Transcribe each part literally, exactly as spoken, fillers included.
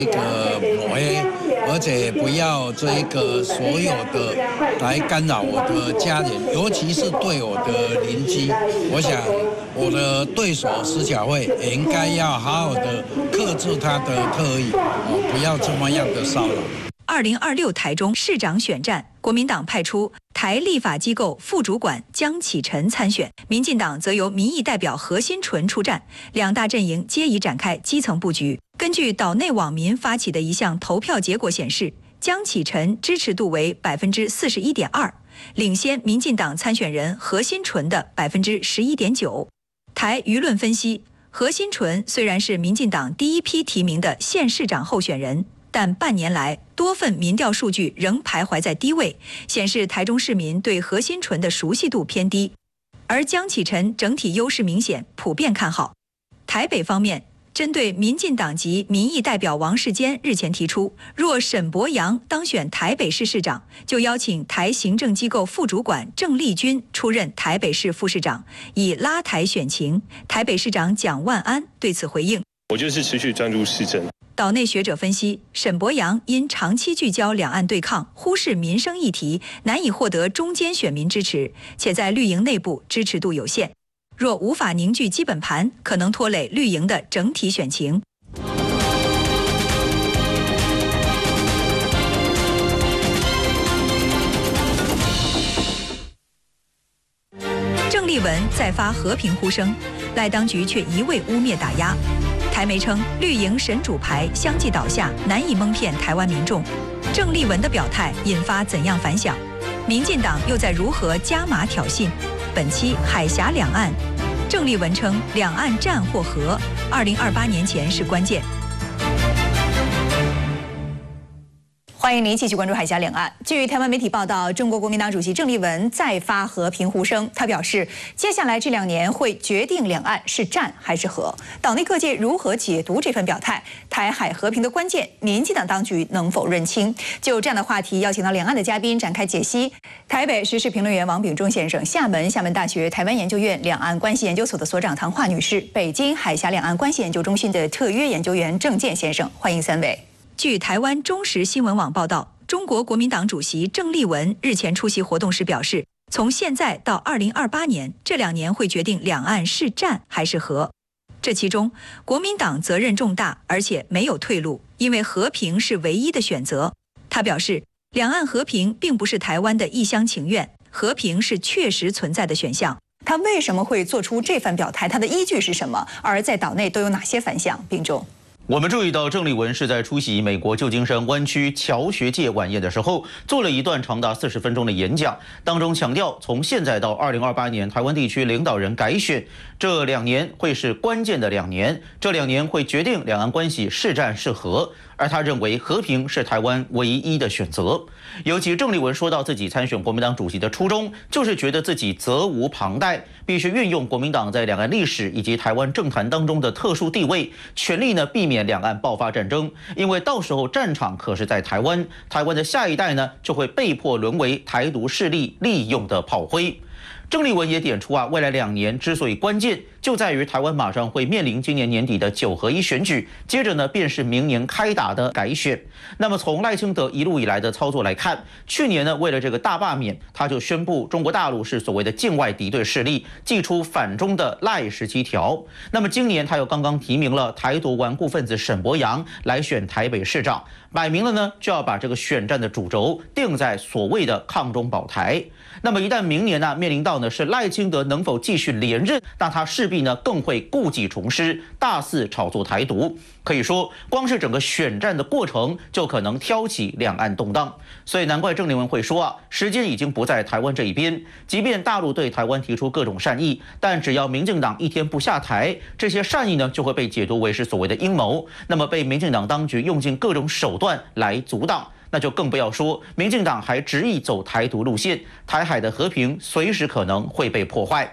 一个抹黑，而且不要这个所有的来干扰我的家人，尤其是对我的邻居。我想我的对手施巧慧也应该要好好的克制他的特意，哦，不要这么样的骚扰。 二零二六台中市长选战，国民党派出台立法机构副主管江启臣参选，民进党则由民意代表何新纯出战，两大阵营皆已展开基层布局。根据岛内网民发起的一项投票结果显示，江启臣支持度为百分之四十一点二，领先民进党参选人何新纯的百分之十一点九。台舆论分析，何新纯虽然是民进党第一批提名的县市长候选人，但半年来多份民调数据仍徘徊在低位，显示台中市民对何新纯的熟悉度偏低。而江启臣整体优势明显，普遍看好。台北方面，针对民进党籍民意代表王世坚日前提出，若沈伯洋当选台北市市长，就邀请台行政机构副主管郑丽君出任台北市副市长，以拉台选情。台北市长蒋万安对此回应： 我就是持续专注市政。 岛内学者分析，沈伯洋因长期聚焦两岸对抗，忽视民生议题，难以获得中间选民支持，且在绿营内部支持度有限。若无法凝聚基本盘，可能拖累绿营的整体选情。郑丽文再发和平呼声，赖当局却一味污蔑打压。台媒称，绿营神主牌相继倒下，难以蒙骗台湾民众。郑丽文的表态引发怎样反响？民进党又在如何加码挑衅？本期海峡两岸，郑丽文称，两岸战或和，二零二八年前是关键。欢迎您继续关注海峡两岸。据台湾媒体报道，中国国民党主席郑丽文再发和平呼声。他表示，接下来这两年会决定两岸是战还是和。岛内各界如何解读这份表态？台海和平的关键，民进党当局能否认清？就这样的话题，邀请到两岸的嘉宾展开解析。台北时事评论员王秉忠先生，厦门厦门大学台湾研究院两岸关系研究所的所长唐华女士，北京海峡两岸关系研究中心的特约研究员郑健先生，欢迎三位。据台湾中时新闻网报道，中国国民党主席郑丽文日前出席活动时表示，从现在到二零二八年这两年会决定两岸是战还是和。这其中，国民党责任重大，而且没有退路，因为和平是唯一的选择。他表示，两岸和平并不是台湾的一厢情愿，和平是确实存在的选项。他为什么会做出这番表态？他的依据是什么？而在岛内都有哪些反响？秉忠。 我们注意到，郑丽文是在出席美国旧金山湾区侨学界晚宴的时候，做了一段长达四十分钟的演讲，当中强调，从现在到二零二八年，台湾地区领导人改选，这两年会是关键的两年，这两年会决定两岸关系是战是和。而他认为和平是台湾唯一的选择。尤其郑丽文说到自己参选国民党主席的初衷，就是觉得自己责无旁贷，必须运用国民党在两岸历史以及台湾政坛当中的特殊地位，全力呢避免两岸爆发战争，因为到时候战场可是在台湾，台湾的下一代呢就会被迫沦为台独势力利用的炮灰。郑丽文也点出啊，未来两年之所以关键，就在于台湾马上会面临今年年底的九合一选举，接着呢便是明年开打的改选。那么从赖清德一路以来的操作来看，去年呢为了这个大罢免，他就宣布中国大陆是所谓的境外敌对势力，祭出反中的赖十七条。那么今年他又刚刚提名了台独顽固分子沈伯洋来选台北市长，摆明了呢就要把这个选战的主轴定在所谓的抗中保台。那么一旦明年呢面临到呢是赖清德能否继续连任，那他势必呢更会故技重施，大肆炒作台独。可以说，光是整个选战的过程就可能挑起两岸动荡。所以难怪郑丽文会说啊，时间已经不在台湾这一边。即便大陆对台湾提出各种善意，但只要民进党一天不下台，这些善意呢就会被解读为是所谓的阴谋，那么被民进党当局用尽各种手段来阻挡。那就更不要说民进党还执意走台独路线，台海的和平随时可能会被破坏。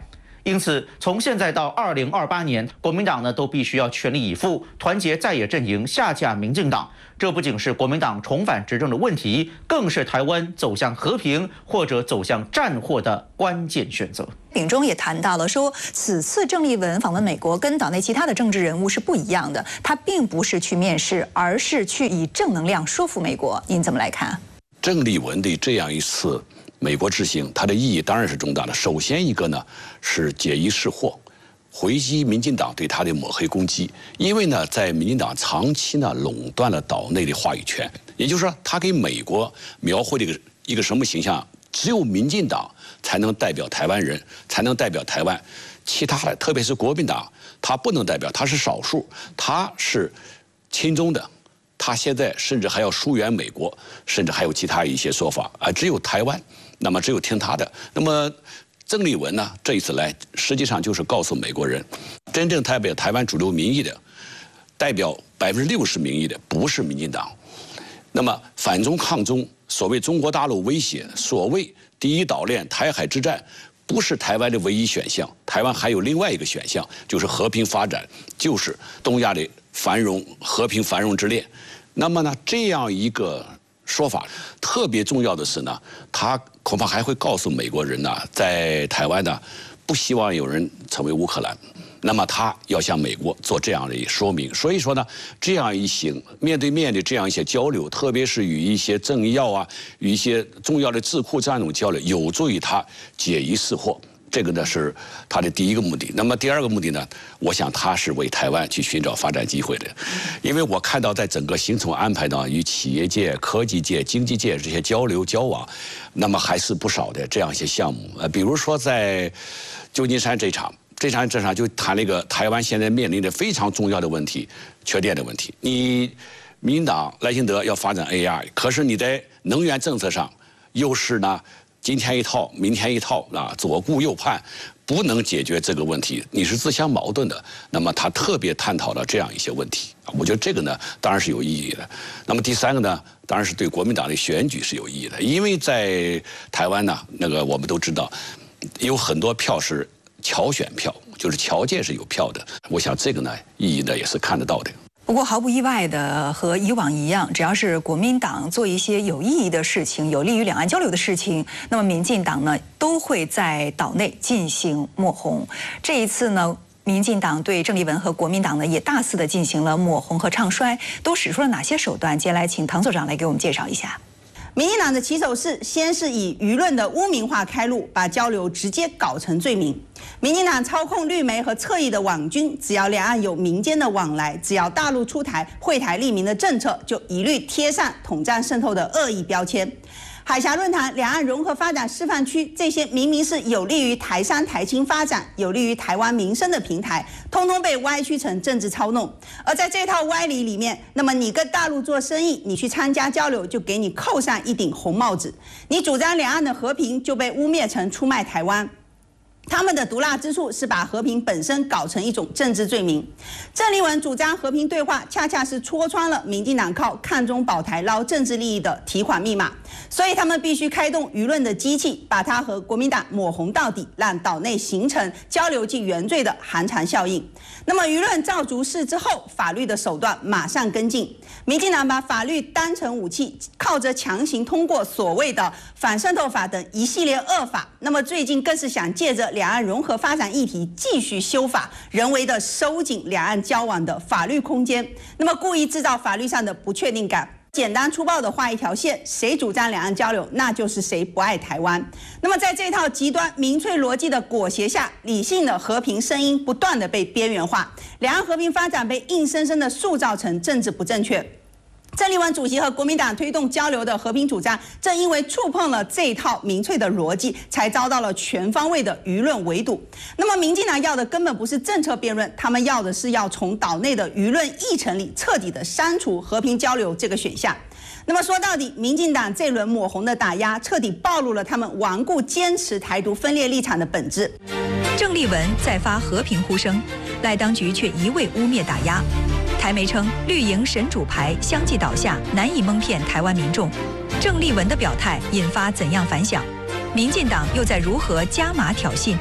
因此，从现在到二零二八年，国民党呢都必须要全力以赴，团结在野阵营，下架民进党。这不仅是国民党重返执政的问题，更是台湾走向和平或者走向战祸的关键选择。 秉忠也谈到了说，此次郑丽文访问美国跟岛内其他的政治人物是不一样的，他并不是去面试，而是去以正能量说服美国。您怎么来看？ 郑丽文的这样一次美国之行，它的意义当然是重大的。首先一个呢是解疑释惑，回击民进党对他的抹黑攻击。因为呢，在民进党长期呢垄断了岛内的话语权，也就是说，他给美国描绘了一个一个什么形象？只有民进党才能代表台湾人，才能代表台湾，其他的，特别是国民党，他不能代表，他是少数，他是亲中的。他现在甚至还要疏远美国，甚至还有其他一些说法啊，只有台湾，那么只有听他的。那么郑丽文呢，这一次来，实际上就是告诉美国人，真正代表台湾主流民意的，代表百分之六十民意的，不是民进党。那么反中抗中，所谓中国大陆威胁，所谓第一岛链、台海之战，不是台湾的唯一选项。台湾还有另外一个选项，就是和平发展，就是东亚的繁荣、和平繁荣之恋。那么呢，这样一个说法，特别重要的是呢，他恐怕还会告诉美国人呢，在台湾呢，不希望有人成为乌克兰。那么他要向美国做这样的一个说明。所以说呢，这样一行面对面的这样一些交流，特别是与一些政要啊、与一些重要的智库这样一种交流，有助于他解疑释惑。这个呢是他的第一个目的。那么第二个目的呢，我想他是为台湾去寻找发展机会的，因为我看到在整个行程安排呢，与企业界、科技界、经济界这些交流交往，那么还是不少的这样一些项目。呃，比如说在旧金山这场。这场这场就谈了一个台湾现在面临的非常重要的问题，缺电的问题。你民进党赖清德要发展 A I， 可是你在能源政策上又是呢今天一套明天一套啊，左顾右盼，不能解决这个问题，你是自相矛盾的。那么他特别探讨了这样一些问题，我觉得这个呢当然是有意义的。那么第三个呢，当然是对国民党的选举是有意义的，因为在台湾呢，那个我们都知道有很多票是侨选票，就是侨界是有票的。我想这个呢意义呢也是看得到的。 不过毫不意外的，和以往一样，只要是国民党做一些有意义的事情、有利于两岸交流的事情，那么民进党呢都会在岛内进行抹红。这一次呢，民进党对郑丽文和国民党呢也大肆的进行了抹红和唱衰，都使出了哪些手段？接下来请唐所长来给我们介绍一下。 民进党的起手式，先是以舆论的污名化开路，把交流直接搞成罪名。民进党操控绿媒和侧翼的网军，只要两岸有民间的往来，只要大陆出台惠台利民的政策，就一律贴上统战渗透的恶意标签。海峡论坛、两岸融合发展示范区，这些明明是有利于台商台青发展、有利于台湾民生的平台，通通被歪曲成政治操弄。而在这套歪理里面，那么你跟大陆做生意，你去参加交流，就给你扣上一顶红帽子；你主张两岸的和平，就被污蔑成出卖台湾。他们的毒辣之处是把和平本身搞成一种政治罪名。郑丽文主张和平对话，恰恰是戳穿了民进党靠看中保台捞政治利益的提款密码，所以他们必须开动舆论的机器，把它和国民党抹红到底，让岛内形成交流即原罪的寒蝉效应。那么舆论造足势之后，法律的手段马上跟进。民进党把法律当成武器，靠着强行通过所谓的反渗透法等一系列恶法，那么最近更是想借着两岸融合发展议题继续修法，人为的收紧两岸交往的法律空间，那么故意制造法律上的不确定感。简单粗暴的画一条线，谁主张两岸交流，那就是谁不爱台湾。那么在这套极端民粹逻辑的裹挟下，理性的和平声音不断的被边缘化，两岸和平发展被硬生生的塑造成政治不正确。郑丽文主席和国民党推动交流的和平主张，正因为触碰了这套民粹的逻辑，才遭到了全方位的舆论围堵。那么民进党要的根本不是政策辩论，他们要的是要从岛内的舆论议程里彻底的删除和平交流这个选项。那么说到底，民进党这轮抹红的打压，彻底暴露了他们顽固坚持台独分裂立场的本质。 郑丽文再发和平呼声，赖当局却一味污蔑打压。台媒称绿营神主牌相继倒下，难以蒙骗台湾民众。郑丽文的表态引发怎样反响？民进党又在如何加码挑衅？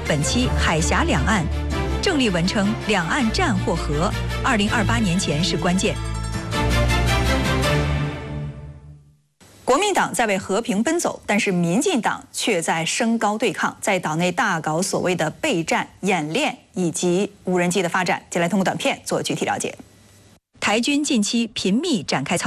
本期海峡两岸。郑丽文称，两岸战或和，二零二八年前是关键。国民党在为和平奔走，但是民进党却在升高对抗，在岛内大搞所谓的备战演练以及无人机的发展。接下来通过短片做具体了解。台军近期频密展开操。